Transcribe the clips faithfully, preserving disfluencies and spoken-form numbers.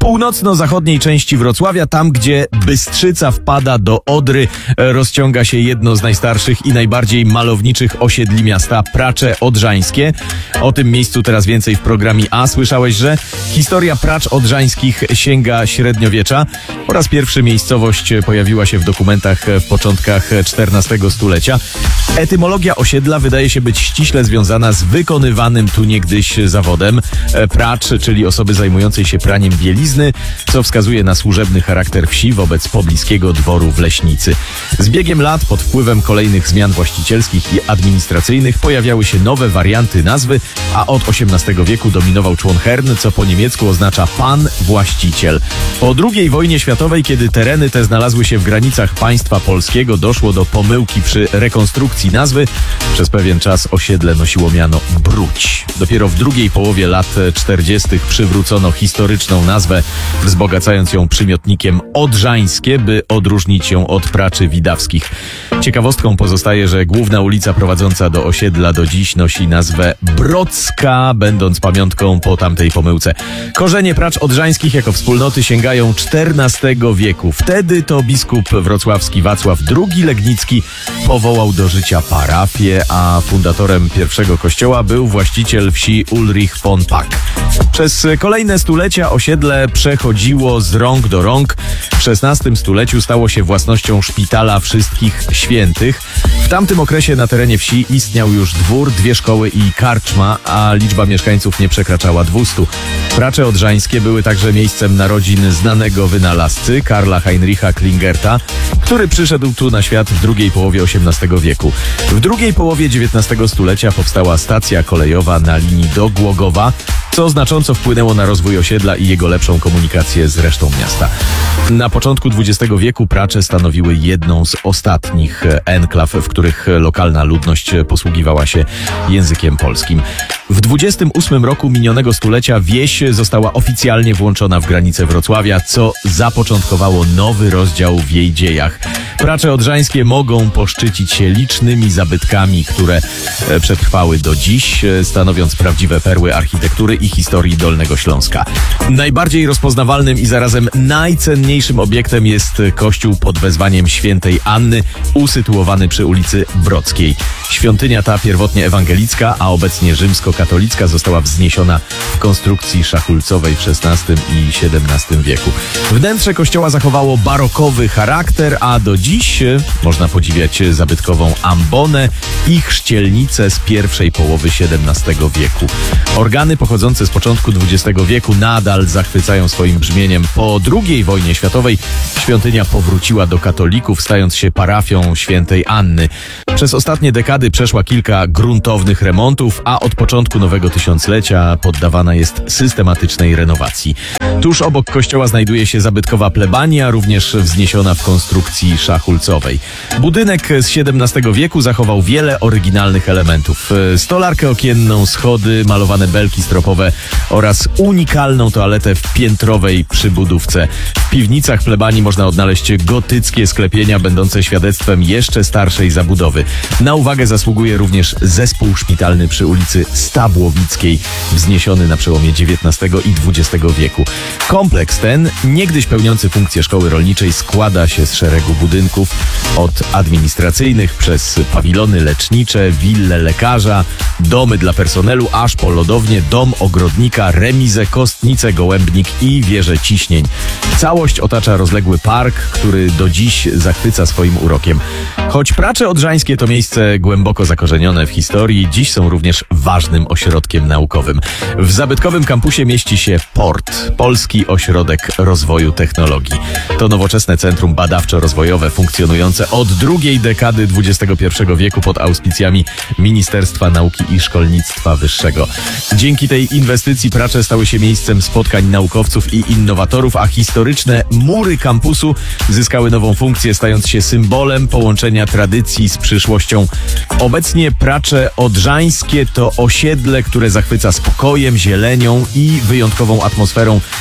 północno-zachodniej części Wrocławia, tam gdzie Bystrzyca wpada do Odry, rozciąga się jedno z najstarszych i najbardziej malowniczych osiedli miasta, Pracze Odrzańskie. O tym miejscu teraz więcej w programie A. Słyszałeś, że historia Pracz Odrzańskich sięga średniowiecza. Po raz pierwszy miejscowość pojawiła się w dokumentach w początkach czternastego stulecia. Etymologia osiedla wydaje się być ściśle związana z wykonywanym tu niegdyś zawodem pracz, czyli osoby zajmującej się praniem bielizny, co wskazuje na służebny charakter wsi wobec pobliskiego dworu w Leśnicy. Z biegiem lat, pod wpływem kolejnych zmian właścicielskich i administracyjnych, pojawiały się nowe warianty nazwy, a od osiemnastego wieku dominował człon Hern, co po niemiecku oznacza pan, właściciel. Po drugiej wojnie światowej, kiedy tereny te znalazły się w granicach państwa polskiego, doszło do pomyłki przy rekonstrukcji nazwy. Przez pewien czas osiedle nosiło miano Bródź. Dopiero w drugiej połowie lat czterdziestych przywrócono historyczną nazwę, wzbogacając ją przymiotnikiem Odrzańskie, by odróżnić ją od Praczy Widawskich. Ciekawostką pozostaje, że główna ulica prowadząca do osiedla do dziś nosi nazwę Brodzka, będąc pamiątką po tamtej pomyłce. Korzenie Pracz Odrzańskich jako wspólnoty sięgają czternastego wieku. Wtedy to biskup wrocławski Wacław drugi Legnicki powołał do życia parafię, a fundatorem pierwszego kościoła był właściciel wsi Ulrich von Pack. Przez kolejne stulecia osiedle przechodziło z rąk do rąk. W szesnastym stuleciu stało się własnością Szpitala Wszystkich Świętych. W tamtym okresie na terenie wsi istniał już dwór, dwie szkoły i karczma, a liczba mieszkańców nie przekraczała dwustu. Pracze Odrzańskie były także miejscem narodzin znanego wynalazcy Karla Heinricha Klingerta, który przyszedł tu na świat w drugiej połowie osiemnastego wieku. W drugiej połowie dziewiętnastego stulecia powstała stacja kolejowa na linii do Głogowa, co znacząco wpłynęło na rozwój osiedla i jego lepszą komunikację z resztą miasta. Na początku dwudziestego wieku Pracze stanowiły jedną z ostatnich enklaw, w których lokalna ludność posługiwała się językiem polskim. W dwudziestym ósmym roku minionego stulecia wieś została oficjalnie włączona w granice Wrocławia, co zapoczątkowało nowy rozdział w jej dziejach. Pracze Odrzańskie mogą poszczycić się licznymi zabytkami, które przetrwały do dziś, stanowiąc prawdziwe perły architektury i historii Dolnego Śląska. Najbardziej rozpoznawalnym i zarazem najcenniejszym obiektem jest kościół pod wezwaniem świętej Anny, usytuowany przy ulicy Brodzkiej. Świątynia ta, pierwotnie ewangelicka, a obecnie rzymskokatolicka, została wzniesiona w konstrukcji szachulcowej w szesnastym i siedemnastym wieku. Wnętrze kościoła zachowało barokowy charakter, a do dziś można podziwiać zabytkową ambonę i chrzcielnicę z pierwszej połowy siedemnastego wieku. Organy pochodzące z początku dwudziestego wieku nadal zachwycają swoim brzmieniem. Po drugiej wojnie światowej świątynia powróciła do katolików, stając się parafią świętej Anny. Przez ostatnie dekady przeszła kilka gruntownych remontów, a od początku nowego tysiąclecia poddawana jest systematycznej renowacji. Tuż obok kościoła znajduje się zabytkowa plebania, również wzniesiona w konstrukcji szachulcowej. Budynek z siedemnastego wieku zachował wiele oryginalnych elementów. Stolarkę okienną, schody, malowane belki stropowe oraz unikalną toaletę w piętrowej przybudówce. W piwnicach plebanii można odnaleźć gotyckie sklepienia będące świadectwem jeszcze starszej zabudowy. Na uwagę zasługuje również zespół szpitalny przy ulicy Stabłowickiej, wzniesiony na przełomie dziewiętnastego i dwudziestego wieku. Kompleks ten, niegdyś pełniący funkcję szkoły rolniczej, składa się z szeregu budynków, od administracyjnych przez pawilony lecznicze, willę lekarza, domy dla personelu, aż po lodownię, dom ogrodnika, remizę, kostnicę, gołębnik i wieżę ciśnień. Całość otacza rozległy park, który do dziś zachwyca swoim urokiem. Choć Pracze Odrzańskie to miejsce głęboko zakorzenione w historii, dziś są również ważnym ośrodkiem naukowym. W zabytkowym kampusie mieści się PORT, Polski Ośrodek Rozwoju Technologii. To nowoczesne centrum badawczo-rozwojowe funkcjonujące od drugiej dekady dwudziestego pierwszego wieku pod auspicjami Ministerstwa Nauki i Szkolnictwa Wyższego. Dzięki tej inwestycji Pracze stały się miejscem spotkań naukowców i innowatorów, a historyczne mury kampusu zyskały nową funkcję, stając się symbolem połączenia tradycji z przyszłością. Obecnie Pracze Odrzańskie to osiedle, które zachwyca spokojem, zielenią i wyjątkową atmosferą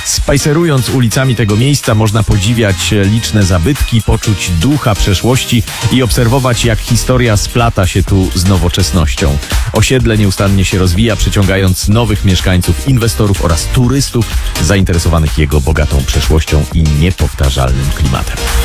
Spacerując ulicami tego miejsca można podziwiać liczne zabytki, poczuć ducha przeszłości i obserwować, jak historia splata się tu z nowoczesnością. Osiedle nieustannie się rozwija, przyciągając nowych mieszkańców, inwestorów oraz turystów zainteresowanych jego bogatą przeszłością i niepowtarzalnym klimatem.